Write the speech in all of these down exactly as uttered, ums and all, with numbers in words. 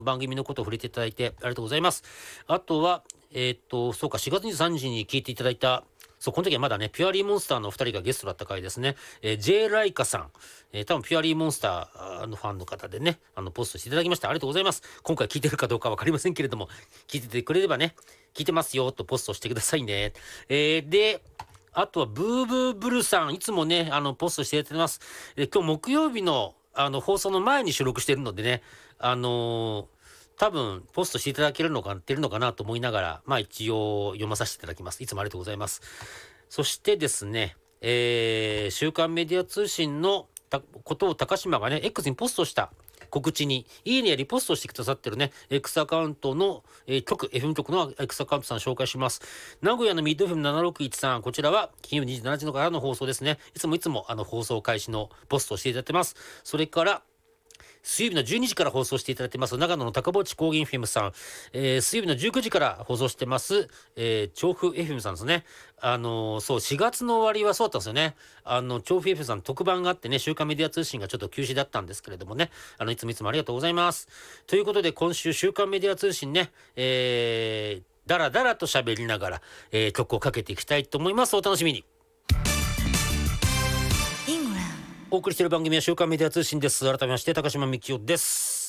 番組のことを触れていただいてありがとうございます。あとは、えーっと、そうか、しがつにじゅうさんにちに聞いていただいた、そう、この時はまだね、ピュアリーモンスターのふたりがゲストだった回ですね。えー、J ライカさん、えー、多分ピュアリーモンスターのファンの方でね、あの、ポストしていただきました。ありがとうございます。今回聞いてるかどうかわかりませんけれども、聞いててくれればね、聞いてますよとポストしてくださいね。えー、で、あとは、ブーブーブルさん、いつもね、あの、ポストしていただいてます。えー今日木曜日の、あの、放送の前に収録しているのでね、あのー多分、ポストしていただけるのか、てるのかなと思いながら、まあ一応読まさせていただきます。いつもありがとうございます。そしてですね、えー、週刊メディア通信のたことを高島がね、X にポストした告知に、いいねやリポストしてくださってるね、X アカウントの、えー局、エフエム 局の X アカウントさん紹介します。名古屋のミッド エフエムななろくいちさん、こちらは金曜日にじゅうしちじのからの放送ですね。いつもいつもあの放送開始のポストをしていただいてます。それから、水曜日のじゅうにじから放送していただいてます、長野の高墓地高原 エフエム さん、えー水曜日のじゅうくじから放送してます、えー調布 エフエム さんですね。あのーそう、しがつの終わりはそうだったんですよね。あの、調布 エフエム さん特番があってね、週刊メディア通信がちょっと休止だったんですけれどもね、あの、いつもいつもありがとうございます。ということで、今週週刊メディア通信ね、えー、だらだらと喋りながら、えー曲をかけていきたいと思います。お楽しみに。お送りしている番組は週刊メディア通信です。改めまして、高島幹夫です。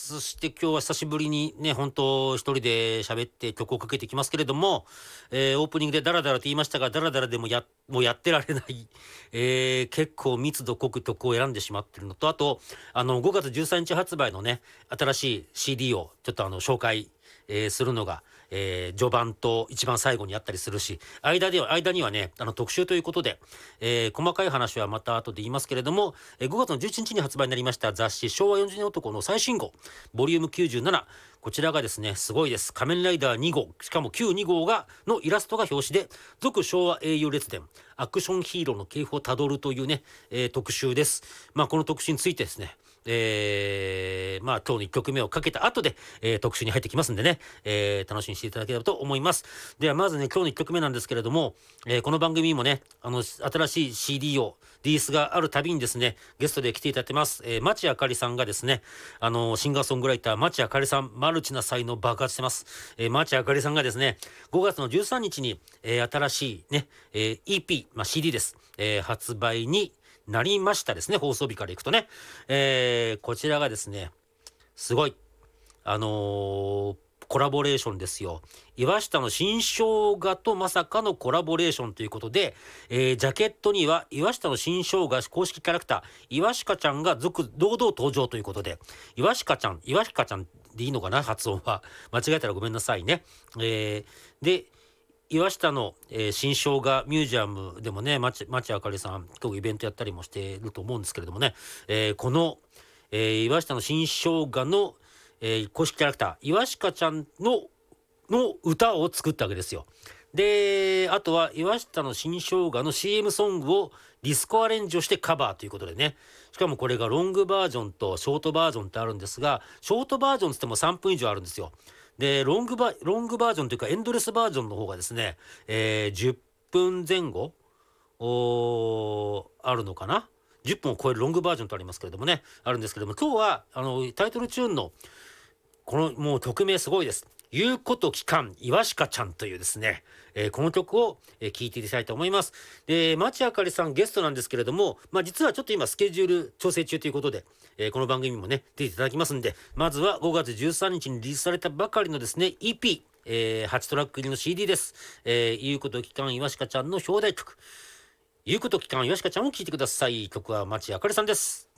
そして今日は久しぶりにね、本当一人で喋って曲をかけていきますけれども、えーオープニングでダラダラと言いましたが、ダラダラでもや、もうやってられない、えー結構密度濃く曲を選んでしまってるのと、あと、あの、ごがつじゅうさんにち発売のね、新しい シーディー をちょっとあの、紹介、えーするのが、えー序盤と一番最後にあったりするし、間では、間にはね、あの特集ということで、えー細かい話はまた後で言いますけれども、えーごがつのじゅういちにちに発売になりました雑誌昭和よんじゅうねん男の最新号、ボリュームきゅうじゅうなな、こちらがですね、すごいです。仮面ライダーに号、しかもきゅうに号が、のイラストが表紙で、続昭和英雄列伝、アクションヒーローの系譜をたどるというね、えー特集です。まあ、この特集についてですね、えーまあ今日のいっきょくめをかけた後で、えー特集に入ってきますんでね、えー楽しみにしていただければと思います。ではまずね、今日のいっきょくめなんですけれども、えーこの番組にもね、あの新しい シーディー をリリースがあるたびにですね、ゲストで来ていただいてます、えー、町あかりさんがですね、あのシンガーソングライター町あかりさん、マルチな才能爆発してます。えー、町あかりさんがですね、ごがつのじゅうさんにちに、えー新しいね、えー イーピー、まあ、シーディー です、えー発売になりましたですね。放送日からいくとね、えーこちらがですね、すごいあのーコラボレーションですよ。岩下の新生姜とまさかのコラボレーションということで、えージャケットには岩下の新生姜公式キャラクター、岩下ちゃんが続堂々登場ということで、岩下ちゃん、岩下ちゃんでいいのかな、発音は。間違えたらごめんなさいね。えーで、岩下の、えー新生姜ミュージアムでもね、町町あかりさん、今日イベントやったりもしていると思うんですけれどもね、えーこの、えー岩下の新生姜の、えー公式キャラクター、岩下ちゃんの、の歌を作ったわけですよ。で、あとは岩下の新生姜の シーエム ソングをディスコアレンジをしてカバーということでね。しかもこれがロングバージョンとショートバージョンってあるんですが、ショートバージョンつってもさんぷん以上あるんですよ。で、ロングバ、ロングバージョンというかエンドレスバージョンの方がですね、えーじゅっぷんぜん後おーあるのかな。じゅっぷんを超えるロングバージョンとありますけれどもね、あるんですけれども、今日はあのタイトルチューンのこのもう曲名すごいです。言うこと聞かん、岩鹿ちゃんというですね、えーこの曲を、えー聴いていきたいと思います。で、町あかりさんゲストなんですけれども、まあ実はちょっと今スケジュール調整中ということで、えーこの番組もね、出ていただきますんで、まずはごがつじゅうさんにちにリリースされたばかりのですね、イーピー、えー、はちトラック入りの シーディー です。えー、言うこと聞かん、岩鹿ちゃんの表題曲。言うこと聞かん、岩鹿ちゃんを聴いてください。曲は町あかりさんです。